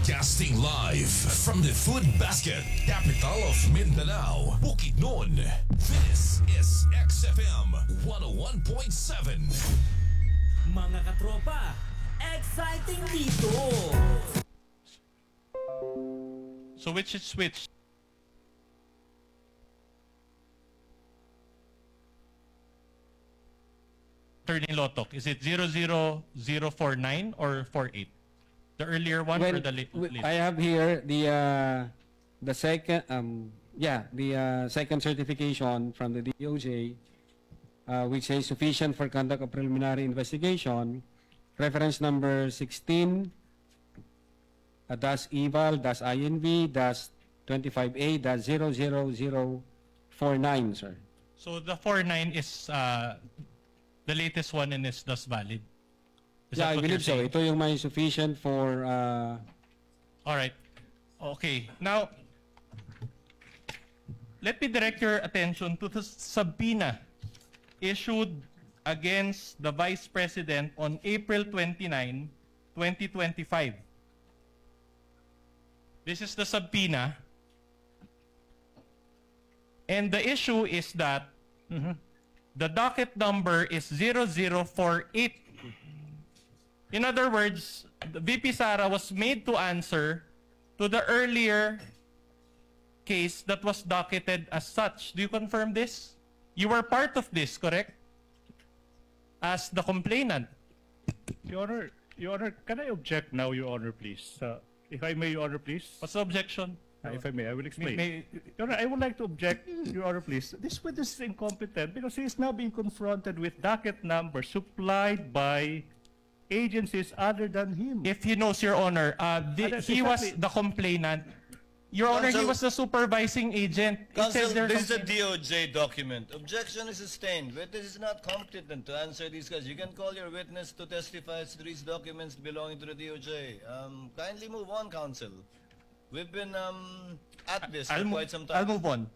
Broadcasting live from the food basket, capital of Mindanao, Bukidnon. This is XFM 101.7. Mga katropa, exciting dito! So which is which? Attorney Lotok, is it 00049 or 48? The earlier one or the latest? I have here the second second certification from the DOJ, which says sufficient for conduct of preliminary investigation. Reference number 16 -eval-inv 25A-00049, sir. So the 49 is the latest one and is thus valid? Is Yeah, that I what believe you're so. saying? Ito yung may sufficient for All right. Okay. Now, let me direct your attention to the subpoena issued against the Vice President on April 29, 2025. This is the subpoena. And the issue is that the docket number is 0048. In other words, the VP Sara was made to answer to the earlier case that was docketed as such. Do you confirm this? You were part of this, correct? As the complainant. Your Honor, can I object now, Your Honor, please? If I may, Your Honor, please. What's the objection? If I may, I will explain. May- Your Honor, I would like to object, Your Honor, please. This witness is incompetent because he is now being confronted with docket numbers supplied by agencies other than him. If he knows, Your Honor, That's he was exactly- the complainant. Your Honor, he Counsel- was the supervising agent. It says Counsel, there this is a something- DOJ document. Objection is sustained. Witness is not competent to answer these questions. You can call your witness to testify as to these documents belonging to the DOJ. Kindly move on, counsel. We've been at this for quite some I'll time. move on.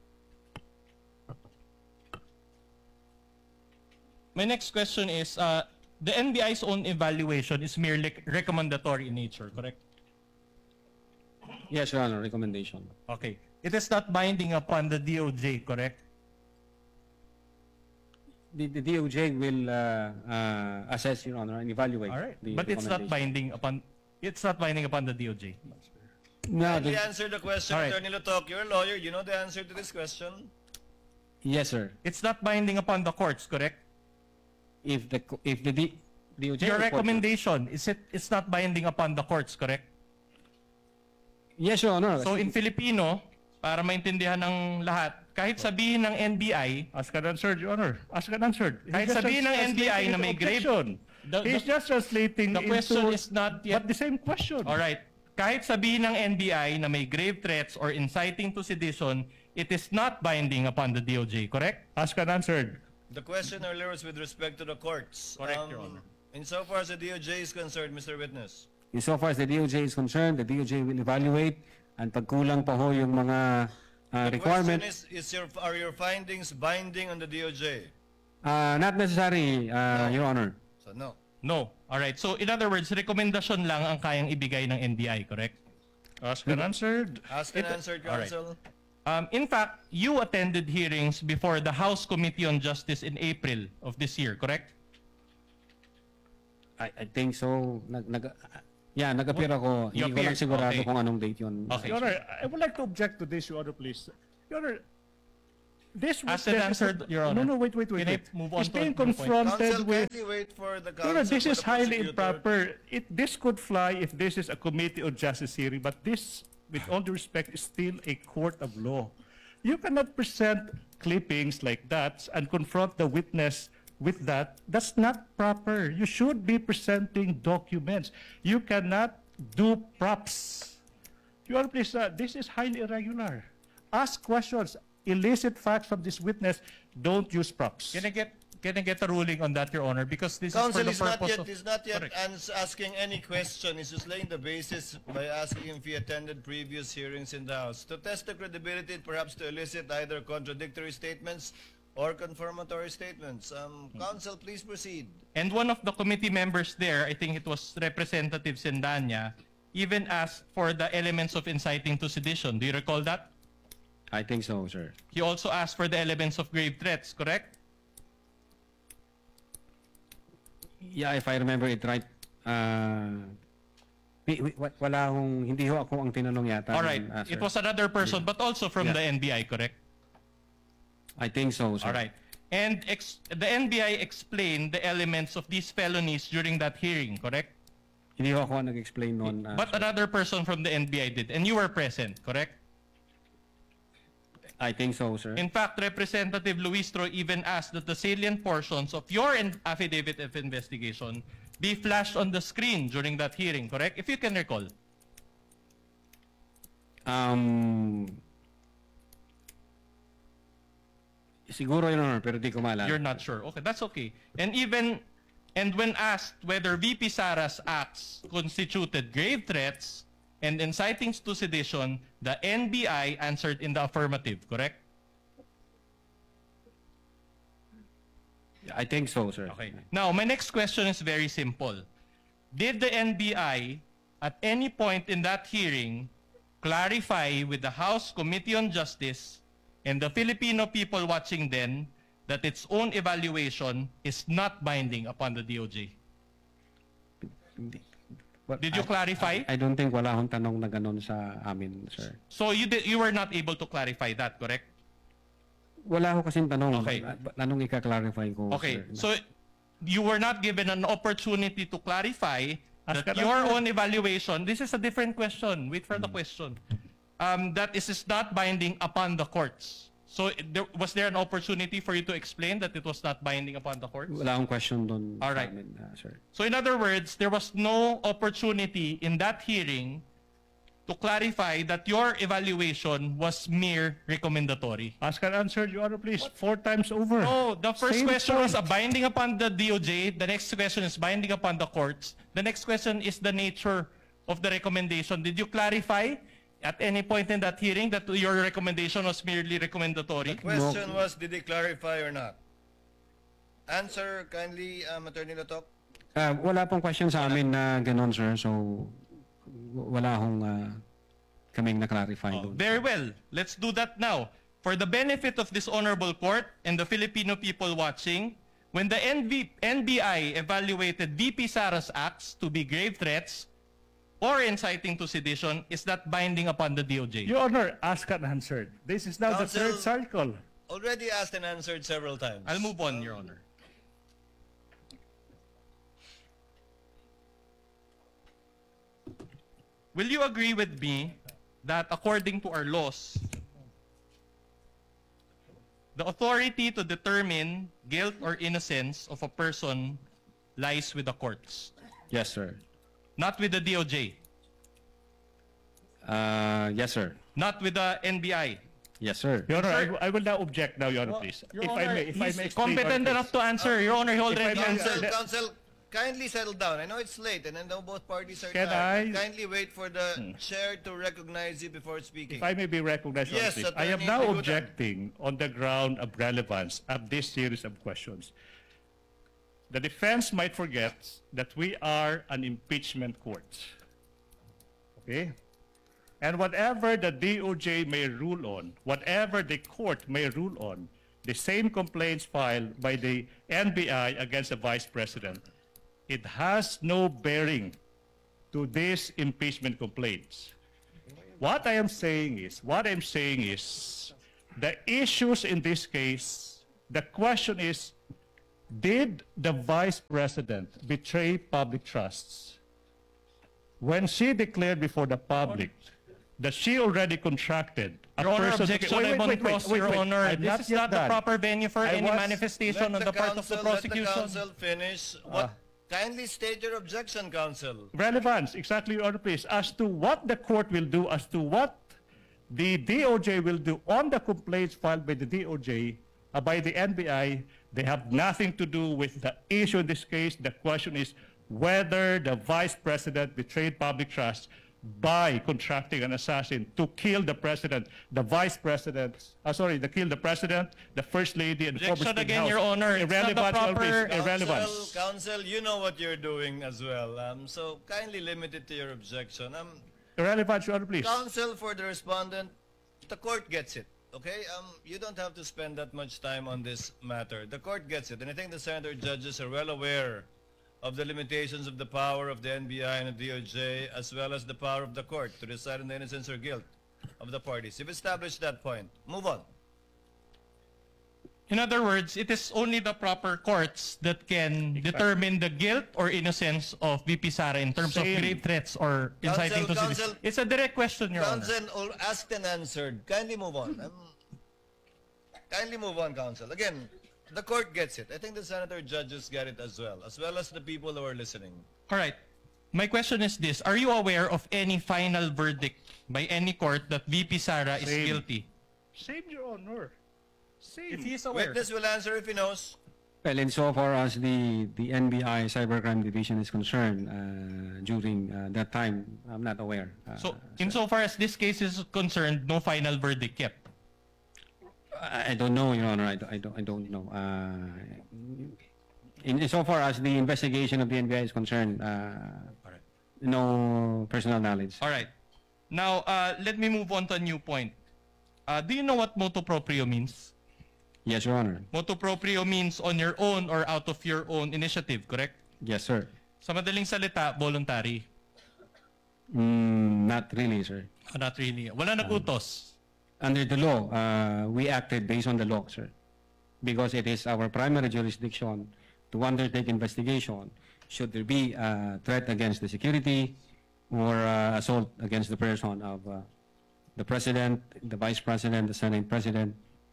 My next question is, the NBI's own evaluation is merely recommendatory in nature, correct? yes, Your Honor, recommendation. Okay. It is not binding upon the DOJ, correct? The DOJ will assess, Your Honor, and evaluate. All right. the But it's not recommendation. binding upon the DOJ. No, Kindly the- answer the question, All right. Attorney Lotok. You're a lawyer. You know the answer to this question. yes, sir. It's not binding upon the courts, correct? If the DOJ Your report- recommendation, it's not binding upon the courts, correct? Yes, Your Honor. So in Filipino, para maintindihan ng lahat, kahit sabihin ng NBI, Ask and answered, Your Honor. Ask and answered. Kahit He's just sabihin ng NBI translating na may into grave- objection. He's the- just translating the question into, is not yet- but the same question. alright, kahit sabihin ng NBI na may grave threats or inciting to sedition, it is not binding upon the DOJ, correct? Ask and answered. The question earlier was with respect to the courts. Correct, Your Honor. Insofar as the DOJ is concerned, Mr. Witness. Insofar as the DOJ is concerned, the DOJ will evaluate and pagkulang pa ho yung mga The requirement. question is are your findings binding on the DOJ? Not necessary, Your Honor. So no. No. Alright, so in other words, rekomendasyon lang ang kayang ibigay ng NBI, correct? Ask and answered. Asked and answered, all right. counsel. In fact, you attended hearings before the House Committee on Justice in April of this year, correct? I think so. Nag-appear ako. You Hindi ko lang appeared, sigurado okay. kung anong date yun. Okay. Your Honor, I would like to object to this, Your Honor, please. Your Honor, this Asked and answered, Your Honor. No, wait. Can I move on He's to being the point? confronted Counsel, with... kindly wait for the Your counsel. Honor, this for is the highly prosecutor. improper. This could fly if this is a committee of justice hearing, but this, with all due respect, is still a court of law. You cannot present clippings like that and confront the witness with that. That's not proper. You should be presenting documents. You cannot do props. Your Honor, please, this is highly irregular. Ask questions. Elicit facts from this witness. Don't use props. Can I get a ruling on that, Your Honor? Because this is for Counsel the is not purpose yet, of... is not yet Correct. asking any question. He's just laying the basis by asking if he attended previous hearings in the House. To test the credibility, and perhaps to elicit either contradictory statements or confirmatory statements. Counsel, please proceed. And one of the committee members there, I think it was Representative Sendanya, even asked for the elements of inciting to sedition. Do you recall that? I think so, sir. He also asked for the elements of grave threats, correct? Yeah, if I remember it right, hindi ho ako ang tinanong yata. All right. sir. It was another person, but also from Yeah. the NBI, correct? I think so, sir. All right. And the NBI explained the elements of these felonies during that hearing, correct? Hindi ho ako nag-explain noon. But another person from the NBI did, and you were present, correct? I think so, sir. In fact, Representative Luistro even asked that the salient portions of your affidavit of investigation be flashed on the screen during that hearing, correct? If you can recall. Siguro, Your Honor, pero di ko maalala. You're not sure. Okay, that's okay. And when asked whether VP Sara's acts constituted grave threats and inciting to sedition, the NBI answered in the affirmative, correct? I think so, sir. Okay. Now, my next question is very simple. Did the NBI at any point in that hearing clarify with the House Committee on Justice and the Filipino people watching then that its own evaluation is not binding upon the DOJ? But Did you clarify? I don't think wala akong tanong na ganun sa amin, sir. So you were not able to clarify that, correct? Wala ako kasing tanong. Okay. Anong ika-clarify ko, Okay. sir? So you were not given an opportunity to clarify Ask that ka your lang. own evaluation, this is a different question. Wait for the question. That is not binding upon the courts. So was there an opportunity for you to explain that it was not binding upon the courts? Wala akong question doon All sa right. amin, sir. So in other words, there was no opportunity in that hearing to clarify that your evaluation was mere recommendatory. Ask and answer, Your Honor, please. 4 times over. No, the first Same question was point. binding upon the DOJ. The next question is binding upon the courts. The next question is the nature of the recommendation. Did you clarify at any point in that hearing that your recommendation was merely recommendatory? Question was, did he clarify or not? Answer kindly, Attorney Latok. Wala pong question sa amin na ganun, sir. So, wala akong kaming na-clarify doon. Very well. Let's do that now. For the benefit of this honorable court and the Filipino people watching, when the NBI evaluated VP Sara's acts to be grave threats or inciting to sedition, is that binding upon the DOJ? Your Honor, asked and answered. This is now the Counsel- third cycle. Already asked and answered several times. I'll move on, Your Honor. Will you agree with me that according to our laws, the authority to determine guilt or innocence of a person lies with the courts, Yes, sir. not with the DOJ, Yes, sir. not with the NBI? Yes, sir. Your Honor, Sir. I will now object now, Your Honor, please. Your If Honor, I may he's explain, competent Your Honor, enough to answer. Your Honor, he already I may- answered. Counsel, kindly settle down. I know it's late and I know both parties are Can tired. I- Kindly wait for the chair to recognize you before speaking. If I may be recognized, Your Honor, Yes, please. I am Attorney now Libutan. objecting on the ground of relevance of this series of questions. The defense might forget that we are an impeachment court. Okay? And whatever the DOJ may rule on, whatever the court may rule on, the same complaints filed by the NBI against the Vice President, it has no bearing to these impeachment complaints. What I'm saying is, the issues in this case, the question is, did the Vice President betray public trusts? When she declared before the public that she already contracted a Your Honor, person... objection, Wait, I'm on wait, wait, cross, wait, Your wait. Honor. I'm This is yet not the done. proper venue for I any was- manifestation on the part of the Let the prosecution. counsel finish. Kindly state your objection, counsel. Relevance, exactly, Your Honor, please, as to what the court will do, as to what the DOJ will do on the complaints filed by the DOJ, by the NBI, they have nothing to do with the issue in this case. The question is whether the Vice President betrayed public trust by contracting an assassin to kill the president, the vice president, kill the president, the first lady, and the former Objection Speaker again, House. Your Honor. It's not the Irrelevant, Your Honor, proper- please. Irrelevant. Counsel, you know what you're doing as well. So kindly limit it to your objection. Irrelevant, Your Honor, please. Counsel for the respondent, the court gets it. Okay, you don't have to spend that much time on this matter. The court gets it, and I think the senator judges are well aware of the limitations of the power of the NBI and the DOJ, as well as the power of the court to decide on the innocence or guilt of the parties. You've established that point. Move on. In other words, it is only the proper courts that can determine the guilt or innocence of VP Sara in terms of Same. grave threats or inciting to Counsel, sedition. It's a direct question, Your Honor. Counsel, all asked and answered. Kindly move on. Kindly move on, counsel. Again, the court gets it. I think the senator judges get it as well as the people who are listening. All right. My question is this. Are you aware of any final verdict by any court that VP Sara is Same. guilty? Same, Your Honor. Same. If he is aware. Witness will answer if he knows. Well, insofar as the NBI Cybercrime Division is concerned, during that time, I'm not aware. So, insofar as this case is concerned, no final verdict yet. I don't know, Your Honor. I don't know. Insofar as the investigation of the NBI is concerned, no personal knowledge. All right. Now, let me move on to a new point. Do you know what motu proprio means? Yes, Your Honor. Motu proprio means on your own or out of your own initiative, correct? Yes, sir. Sa madaling salita, voluntary. Not really, sir. Not really. Wala nag-utos. Under the law, we acted based on the law, sir. Because it is our primary jurisdiction to undertake investigation should there be a threat against the security or assault against the person of the President, the Vice President, the Senate President,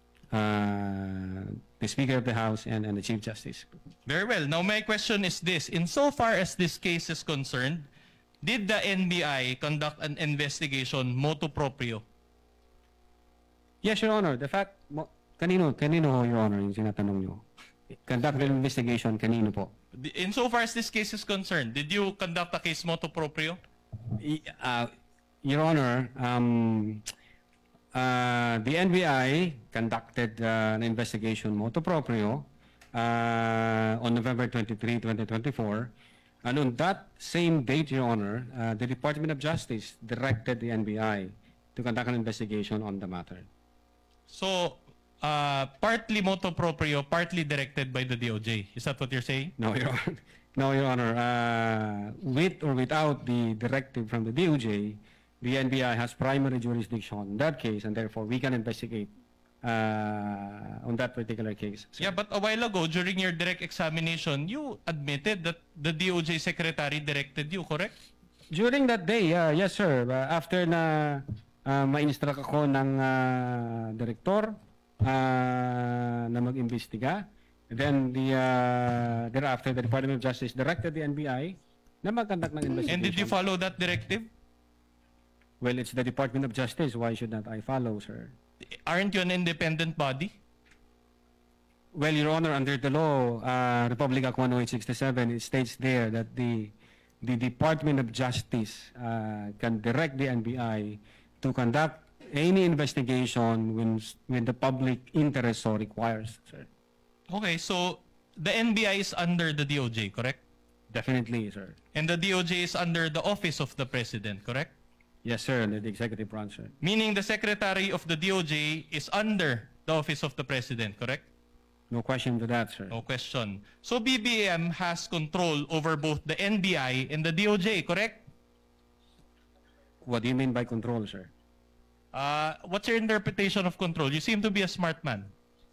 the Speaker of the House, and the Chief Justice. Very well. Now, my question is this. Insofar as this case is concerned, did the NBI conduct an investigation motu proprio? Yes, Your Honor. The fact, kanino, Your Honor, yung sinatanong nyo? Conduct an investigation, kanino po? Insofar as this case is concerned, did you conduct a case motu proprio? Your Honor, the NBI conducted an investigation motu proprio on November 23, 2024. And on that same date, Your Honor, the Department of Justice directed the NBI to conduct an investigation on the matter. So, partly motu proprio, partly directed by the DOJ. Is that what you're saying? No, Your Honor. No, Your Honor. With or without the directive from the DOJ, the NBI has primary jurisdiction on that case, and therefore we can investigate on that particular case. sir. Yeah, but a while ago, during your direct examination, you admitted that the DOJ secretary directed you, correct? During that day, yes, sir. After na ma-instruct ako ng direktor na mag-imbestiga, then thereafter, the Department of Justice directed the NBI na mag-conduct ng investigation. And did you follow that directive? Well, it's the Department of Justice. Why should not I follow, sir? Aren't you an independent body? Well, Your Honor, under the law, Republic Act 10867, it states there that the Department of Justice can direct the NBI to conduct any investigation when the public interest so requires, sir. Okay, so the NBI is under the DOJ, correct? Definitely, sir. And the DOJ is under the Office of the President, correct? Yes, sir, under the executive branch, sir. Meaning the Secretary of the DOJ is under the Office of the President, correct? No question to that, sir. No question. So BBM has control over both the NBI and the DOJ, correct? What do you mean by control, sir? What's your interpretation of control? You seem to be a smart man.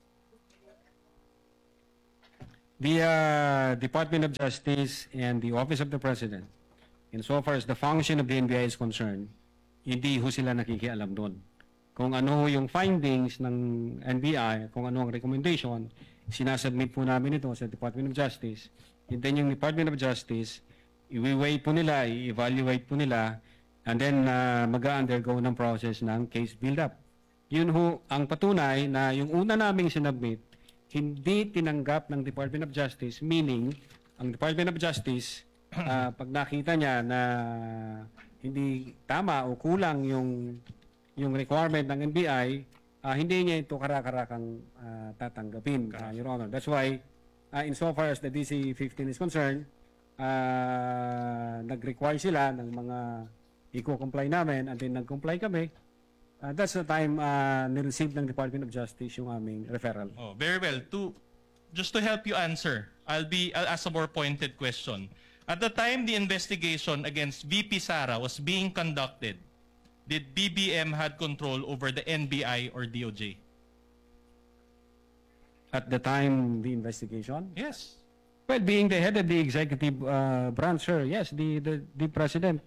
The Department of Justice and the Office of the President, insofar as the function of the NBI is concerned, hindi ho sila nakikialam doon. Kung ano ho yung findings ng NBI, kung ano ang recommendation, sinasubmit po namin ito sa Department of Justice. And then yung Department of Justice, i-weigh po nila, i-evaluate po nila, and then mag-undergo ng process ng case build-up. Yun ho ang patunay na yung una naming sinubmit, hindi tinanggap ng Department of Justice, meaning ang Department of Justice, pag nakita niya na hindi tama o kulang yung requirement ng NBI, hindi niya ito kararakang tatanggapin, Your Honor. That's why, insofar as the DC-15 is concerned, nag-require sila ng mga i-comply namin, and then nag-comply kami. That's the time ni-receive ng Department of Justice yung aming referral. Oh, very well. Just to help you answer, I'll ask a more pointed question. At the time the investigation against VP Sara was being conducted, did BBM had control over the NBI or DOJ? At the time, the investigation? Yes. Well, being the head of the executive branch, sir, yes, the president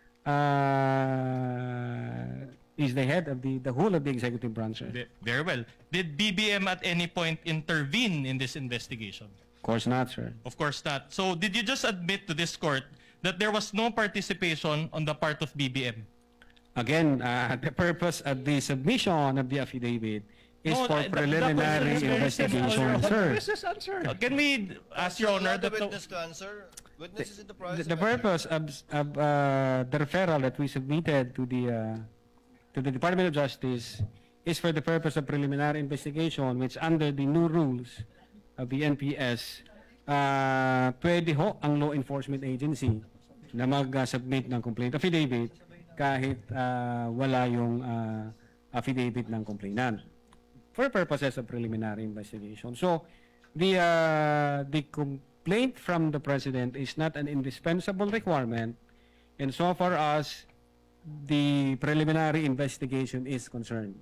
is the head of the whole of the executive branch, sir. Very well. Did BBM at any point intervene in this investigation? Of course not, sir. Of course not. So did you just admit to this court that there was no participation on the part of BBM? Again, the purpose of the submission of the affidavit is No, for the preliminary question is very investigation, simple. sir. This is answered. Can we ask Your Honor Allow the that witness to answer. Witness is in the process. The purpose of the referral that we submitted to the Department of Justice is for the purpose of preliminary investigation, which under the new rules of the NPS, pwede ho ang law enforcement agency na mag-submit ng complaint affidavit kahit wala yung affidavit ng complainant for purposes of preliminary investigation. So, the complaint from the President is not an indispensable requirement insofar as the preliminary investigation is concerned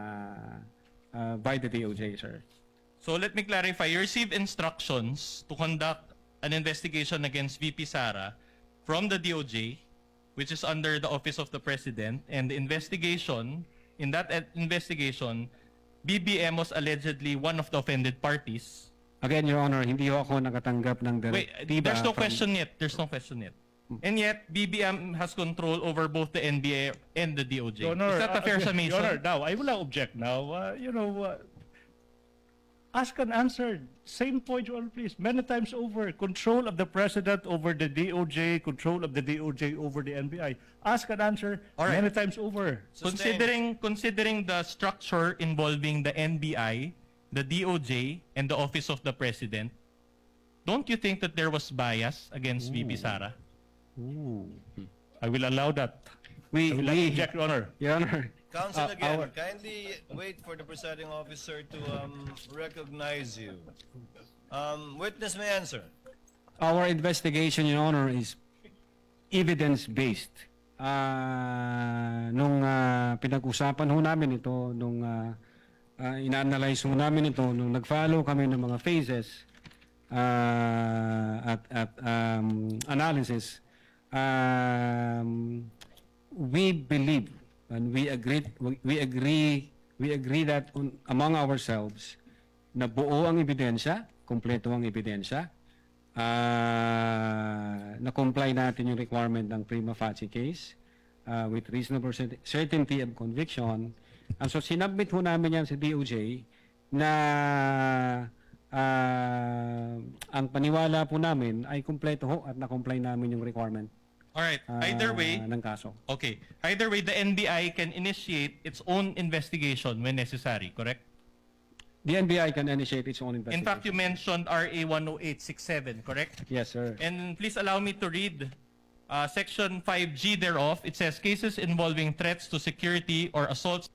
by the DOJ, sir. So let me clarify. You received instructions to conduct an investigation against VP Sara from the DOJ, which is under the Office of the President, and the investigation, in that investigation, BBM was allegedly one of the offended parties. Again, Your Honor, hindi ho ako nakatanggap ng Wait, direktiba there's no from- question yet. There's no question yet. And yet, BBM has control over both the NBA and the DOJ. Your Honor, Is that a fair Your summation? Honor, now, I will not object now. Ask and answer. Same point, Your Honor, please. Many times over. Control of the President over the DOJ, control of the DOJ over the NBI. Ask and answer All right. many times over. Sustained. Considering the structure involving the NBI, the DOJ, and the Office of the President, don't you think that there was bias against VP Sara? I will allow that. We, I will not we, object, Your Honor. Your Honor, Counsel again, our- kindly wait for the presiding officer to recognize you. Witness may answer. our investigation, Your Honor, is evidence-based. Nung pinag-usapan ho namin ito, nung ina-analyze ho namin ito, nung nag-follow kami ng mga phases at analysis, we believe and we agree that among ourselves na buo ang ebidensya, kumpleto ang ebidensya, na-comply natin yung requirement ng prima facie case with reasonable certainty of conviction. And so sinabit ho namin yan sa DOJ na ang paniwala po namin ay kumpleto ho at na-comply namin yung requirement All right. Either way, ng kaso. okay. Either way, the NBI can initiate its own investigation when necessary, correct? The NBI can initiate its own investigation. In fact, you mentioned RA 10867, correct? Yes, sir. And please allow me to read Section 5G thereof. It says, cases involving threats to security or assaults